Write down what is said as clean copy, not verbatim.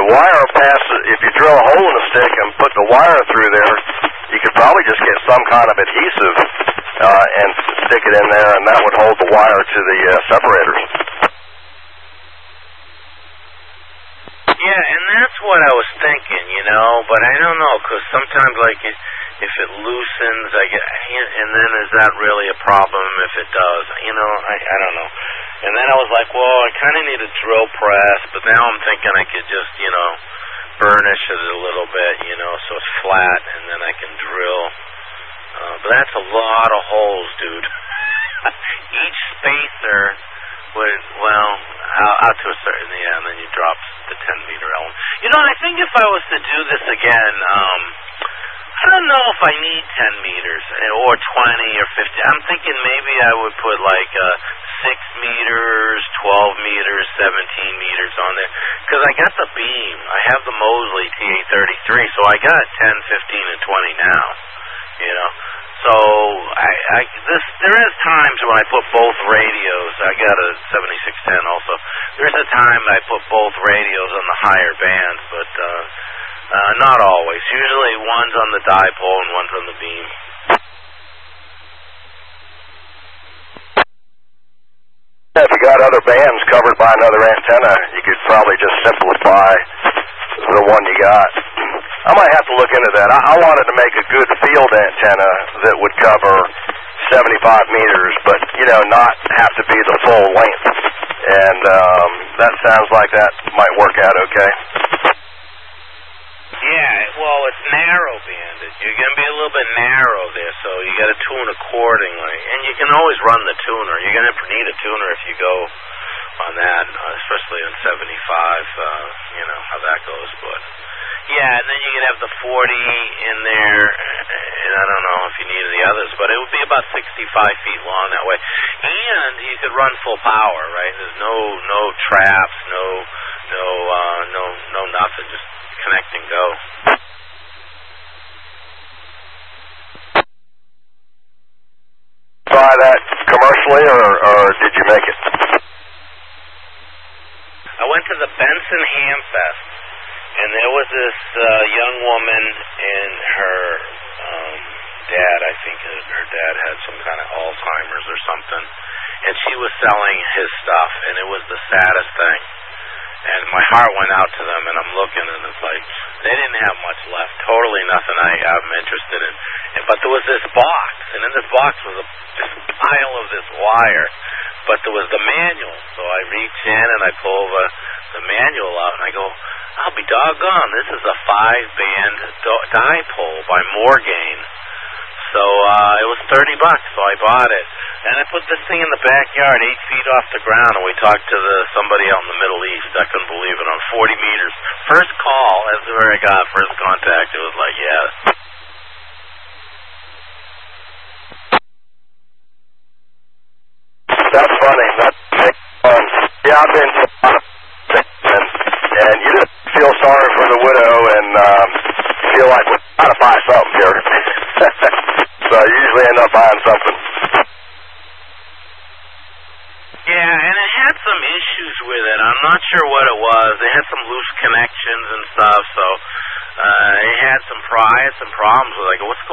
the wire passes, if you drill a hole in the stick and put the wire through there, you could probably just get some kind of adhesive and stick it in there, and that would hold the wire to the separators. Yeah, and that's what I was thinking, but I don't know, because sometimes, like, if it loosens, and then is that really a problem if it does? I don't know. And then I was like, well, I kind of need a drill press, but now I'm thinking I could just, burnish it a little bit, so it's flat, and then I can drill. But that's a lot of holes, dude. Each spacer would, out to a certain, and then you drop the 10-meter element. I think if I was to do this again, I don't know if I need 10 meters or 20 or 50. I'm thinking maybe I would put like 6 meters, 12 meters, 17 meters on there. Because I got the beam. I have the Mosley TA33, so I got 10, 15, and 20 now. So there is times when I put both radios. I got a 7610 also. There's a time I put both radios on the higher bands, but not always. Usually one's on the dipole and one's on the beam. If you got other bands covered by another antenna, you could probably just simplify the one you got. I might have to look into that. I wanted to make a good field antenna that would cover 75 meters, but, not have to be the full length. And that sounds like that might work out okay. Yeah, well, it's narrow banded. You're going to be a little bit narrow there, so you got to tune accordingly. And you can always run the tuner. You're going to need a tuner if you go on that, especially on 75, how that goes. But yeah, and then you can have the 40 in there, and I don't know if you need the others, but it would be about 65 feet long that way. And you could run full power, right? There's no traps, no nothing, just connect and go. Try that commercially, or did you make it? I went to the Benson Ham Fest, and there was this young woman and her dad. I think her dad had some kind of Alzheimer's or something, and she was selling his stuff, and it was the saddest thing. And my heart went out to them, and I'm looking, and it's like they didn't have much left. Totally nothing I'm interested in. But there was this box, and in this box was this pile of this wire. But there was the manual, so I reach in and I pull the manual out, and I go, I'll be doggone, this is a 5-band dipole by Morgaine. So it was $30, so I bought it. And I put this thing in the backyard, 8 feet off the ground, and we talked to somebody out in the Middle East. I couldn't believe it, on 40 meters. First call, that's where I got first contact. It was like, yeah. That's funny. That's fun. Yeah, I've been to a lot of things, and you just feel sorry for the widow and feel like we're trying to buy something here. So I usually end up buying something. Yeah, and it had some issues with it. I'm not sure what it was. It had some loose connections and stuff, so it had some problems with it. I go, what's going on?